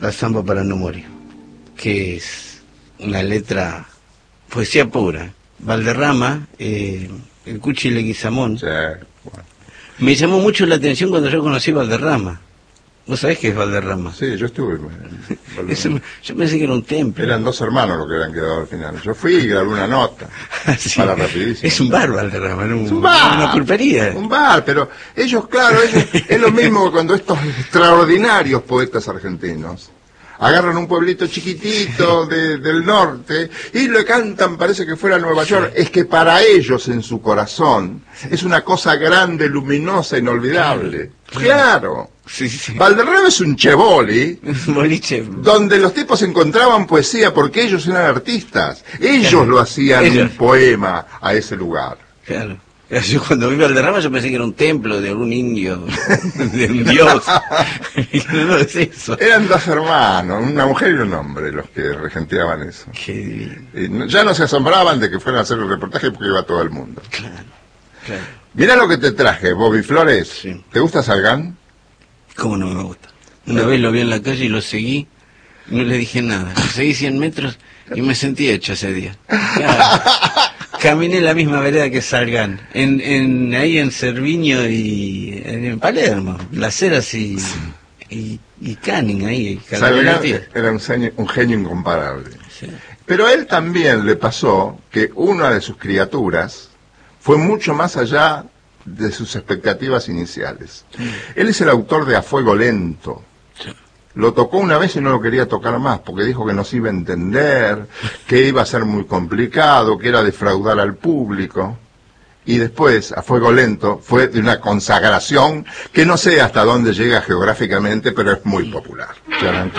La Zamba para no morir, que es una letra, poesía pura. Valderrama, el Cuchi Leguizamón. Sí, bueno. Me llamó mucho la atención cuando yo conocí Valderrama. ¿Vos sabés qué es Valderrama? Sí, yo estuve en Valderrama. Yo pensé que era un templo. Eran 2 hermanos los que habían quedado al final. Yo fui y grabé una nota. Sí. Para rapidísimo. Es un bar Valderrama, ¿no? Es un bar. Una pulpería. Un bar, pero ellos, claro, es lo mismo que cuando estos extraordinarios poetas argentinos agarran un pueblito chiquitito del norte y le cantan, parece que fuera Nueva York. Es que para ellos, en su corazón, es una cosa grande, luminosa, inolvidable. Claro. Sí, sí. Valderrama es un chevoli, Boliche. donde los tipos encontraban poesía porque ellos eran artistas. Ellos Claro. lo hacían Ellos. un poema a ese lugar. Claro. Yo cuando vi Valderrama yo pensé que era un templo de algún indio, de un dios. No es eso. Eran 2 hermanos, una mujer y un hombre, los que regenteaban eso. Qué divino. Y ya no se asombraban de que fueran a hacer el reportaje porque iba todo el mundo. Claro, claro. Mirá lo que te traje, Bobby Flores. Sí. ¿Te gusta Salgán? ¿Cómo no me gusta? Una vez lo vi en la calle y lo seguí, no le dije nada. Lo seguí 100 metros y me sentí hecho ese día. Claro. Caminé la misma vereda que Salgán, ahí en Cerviño y en Palermo, Las Heras y Canning, ahí. Salgán era un genio incomparable. Sí. Pero a él también le pasó que una de sus criaturas fue mucho más allá de sus expectativas iniciales. Él es el autor de A Fuego Lento. Sí. Lo tocó una vez y no lo quería tocar más, porque dijo que no se iba a entender, que iba a ser muy complicado, que era defraudar al público. Y después, A Fuego Lento, fue de una consagración que no sé hasta dónde llega geográficamente, pero es muy popular.